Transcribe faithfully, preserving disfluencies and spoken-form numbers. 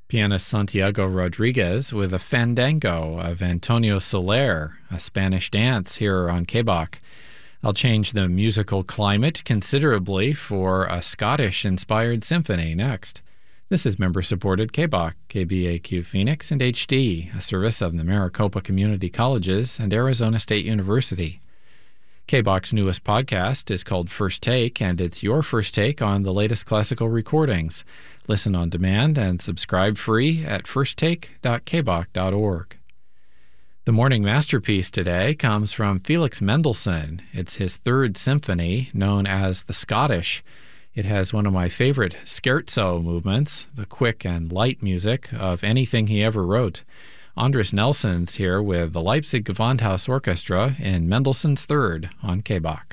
Pianist Santiago Rodriguez with a Fandango of Antonio Soler, a Spanish dance here on K B O C. I'll change the musical climate considerably for a Scottish-inspired symphony next. This is member-supported K B O C, K B A Q Phoenix, and H D, a service of the Maricopa Community Colleges and Arizona State University. K B O C's newest podcast is called First Take, and it's your first take on the latest classical recordings. Listen on demand and subscribe free at first take dot k b o c dot org. The morning masterpiece today comes from Felix Mendelssohn. It's his third symphony, known as the Scottish. It has one of my favorite scherzo movements, the quick and light music of anything he ever wrote. Andres Nelson's here with the Leipzig Gewandhaus Orchestra in Mendelssohn's Third on K B O C.